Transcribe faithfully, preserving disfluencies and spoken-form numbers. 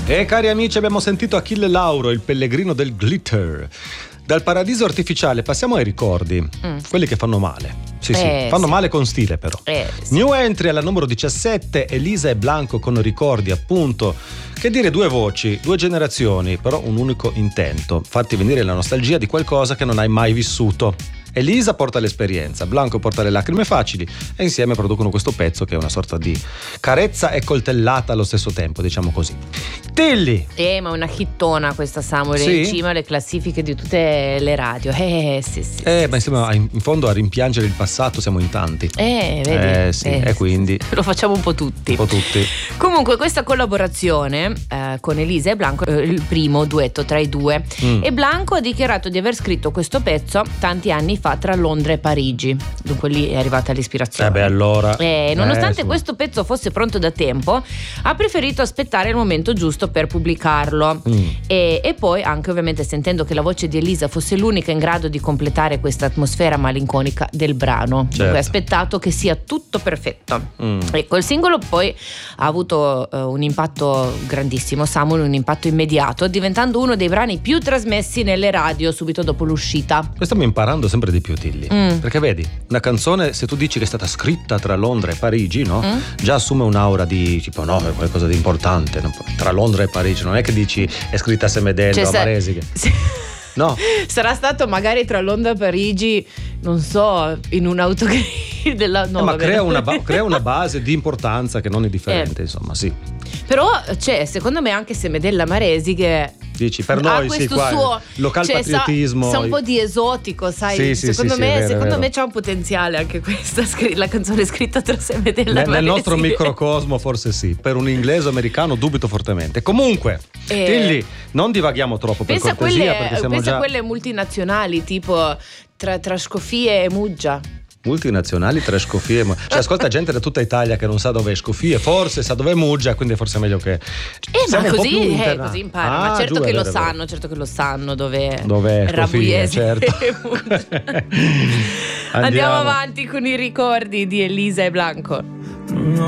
E cari amici, abbiamo sentito Achille Lauro, il pellegrino del glitter. Dal paradiso artificiale passiamo ai ricordi, mm. quelli che fanno male. Sì, eh, sì, fanno sì. male con stile però. Eh, sì. New entry alla numero diciassette, Elisa e Blanco con ricordi, appunto. Che dire, due voci, due generazioni, però un unico intento: farti venire la nostalgia di qualcosa che non hai mai vissuto. Elisa porta l'esperienza, Blanco porta le lacrime facili e insieme producono questo pezzo che è una sorta di carezza e coltellata allo stesso tempo, diciamo così. Tilly! Eh, ma una hittona questa, Samuel, sì? in cima alle classifiche di tutte le radio. Eh, sì, sì. Eh, sì, ma insieme sì. a, in fondo a rimpiangere il passato siamo in tanti. Eh, vedi? Eh, sì, eh, e quindi lo facciamo un po' tutti. Un po' tutti. Comunque questa collaborazione eh, con Elisa e Blanco è il primo duetto tra i due. Mm. E Blanco ha dichiarato di aver scritto questo pezzo tanti anni fa tra Londra e Parigi. Dunque lì è arrivata l'ispirazione. Eh beh, allora. E nonostante eh, questo pezzo fosse pronto da tempo, ha preferito aspettare il momento giusto per pubblicarlo. Mm. E, e poi anche ovviamente sentendo che la voce di Elisa fosse l'unica in grado di completare questa atmosfera malinconica del brano. Certo. Dunque ha aspettato che sia tutto perfetto. Mm. E col singolo poi ha avuto uh, un impatto grandissimo, Samuel, un impatto immediato, diventando uno dei brani più trasmessi nelle radio subito dopo l'uscita. Poi stiamo imparando sempre di più, Tilly. Mm. Perché vedi, una canzone, se tu dici che è stata scritta tra Londra e Parigi, no? Mm. Già assume un'aura di tipo, no, è qualcosa di importante, no? Tra Londra e Parigi, non è che dici è scritta a Semedello, cioè, a Maresiche. Se... No. Sarà stato magari tra Londra e Parigi, non so, in un'autogrill della no, eh, ma vabbè. crea una, ba- crea una base di importanza che non è differente, eh. insomma, sì. Però, cioè, secondo me anche Semedella Maresiche dici, per noi sì, qua suo local cioè, patriottismo. Sa, sa un po' di esotico, sai? Sì, sì, secondo sì, me, sì, è vero, secondo è me c'ha un potenziale anche questa, la canzone scritta tra Semedella e Maresiche. Nel nostro microcosmo forse sì, per un inglese americano dubito fortemente. Comunque, eh, Tilly, non divaghiamo troppo, per pensa cortesia, quelle, perché siamo pensa già a quelle multinazionali tipo tra, tra Scofie e Muggia. Multinazionali, tre Scofie, cioè ascolta gente da tutta Italia che non sa dove è Scofie, forse sa dove è Muggia, quindi forse è meglio che eh, ma così, eh, così impara. Ah, ma certo che lo vero, sanno, vero. certo che lo sanno dove dove è Scofie, certo. Andiamo. Andiamo avanti con i ricordi di Elisa e Blanco.